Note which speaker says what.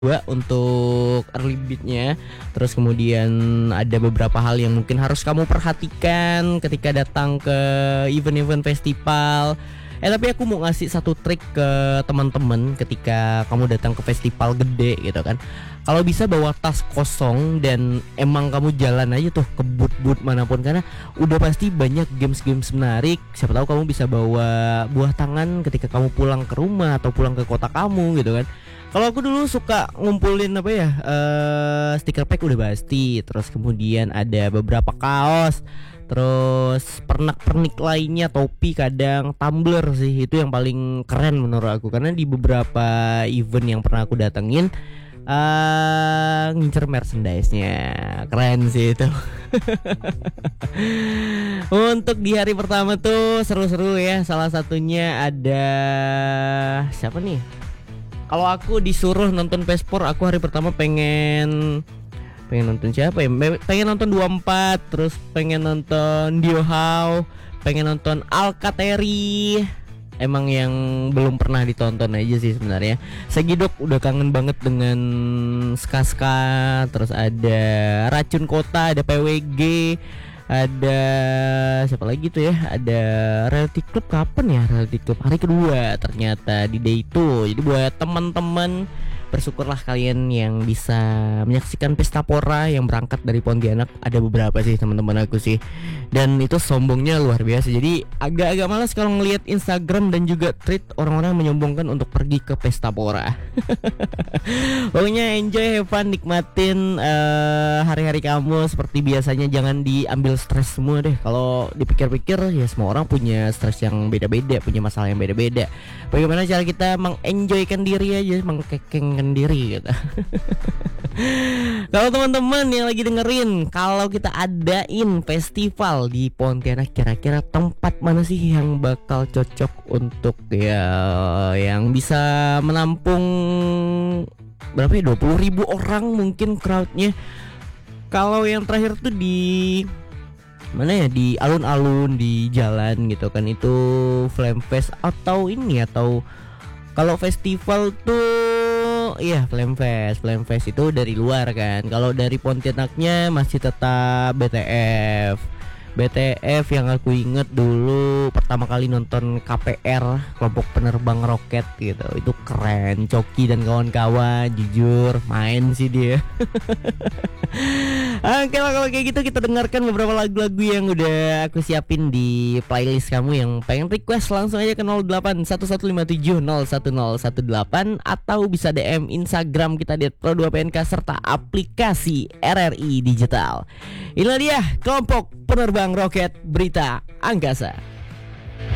Speaker 1: untuk early bidnya. Terus kemudian ada beberapa hal yang mungkin harus kamu perhatikan ketika datang ke event-event festival. Tapi aku mau ngasih satu trik ke teman-teman ketika kamu datang ke festival gede gitu kan. Kalau bisa bawa tas kosong dan emang kamu jalan aja tuh ke booth-booth manapun, karena udah pasti banyak games-games menarik. Siapa tahu kamu bisa bawa buah tangan ketika kamu pulang ke rumah atau pulang ke kota kamu gitu kan. Kalau aku dulu suka ngumpulin stiker pack udah pasti. Terus kemudian ada beberapa kaos. Terus pernak-pernik lainnya, topi, kadang tumbler sih. Itu yang paling keren menurut aku. Karena di beberapa event yang pernah aku datengin ngincer merchandise-nya. Keren sih itu. Untuk di hari pertama tuh seru-seru ya. Salah satunya ada siapa nih? Kalau aku disuruh nonton Pespor, aku hari pertama pengen nonton siapa ya? Pengen nonton 24, terus pengen nonton Diohao, pengen nonton Alkateri. Emang yang belum pernah ditonton aja sih sebenarnya. Segidok udah kangen banget dengan Ska-Ska, terus ada Racun Kota, ada PWG, ada siapa lagi tuh ya, ada Reality Club. Kapan ya Reality Club? Hari kedua ternyata di day itu. Jadi buat teman-teman, bersyukurlah kalian yang bisa menyaksikan Pesta Pora yang berangkat dari Pontianak. Ada beberapa sih teman-teman aku sih, dan itu sombongnya luar biasa. Jadi agak-agak malas kalau ngelihat Instagram dan juga tweet orang-orang menyombongkan untuk pergi ke Pesta Pora. Pokoknya enjoy, have fun, nikmatin hari-hari kamu seperti biasanya. Jangan diambil stres semua deh. Kalau dipikir-pikir ya semua orang punya stres yang beda-beda, punya masalah yang beda-beda. Bagaimana cara kita mengenjoykan diri aja, mengkekengkan diri gitu. Kalau teman-teman yang lagi dengerin, kalau kita adain festival di Pontianak, kira-kira tempat mana sih yang bakal cocok untuk ya yang bisa menampung berapa ya, 20.000 orang mungkin crowdnya. Kalau yang terakhir tuh di mana ya, di alun-alun, di jalan gitu kan, itu Flame Fest atau ini, atau kalau festival tuh iya Flame Fest itu dari luar kan. Kalau dari Pontianaknya masih tetap BTF yang aku inget dulu pertama kali nonton KPR, kelompok penerbang roket gitu. Itu keren, Coki dan kawan-kawan, jujur main sih dia. Oke lah, kalau kayak gitu kita dengarkan beberapa lagu-lagu yang udah aku siapin di playlist kamu. Yang pengen request langsung aja ke 081157011018 atau bisa DM Instagram kita di @pro2pnk serta aplikasi RRI Digital. Inilah dia kelompok penerbang roket berita angkasa.